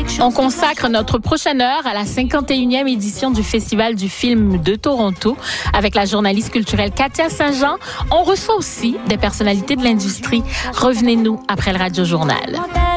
On consacre notre prochaine heure à la 51e édition du Festival du film de Toronto avec la journaliste culturelle Katia Saint-Jean. On reçoit aussi des personnalités de l'industrie. Revenez-nous après le Radio Journal.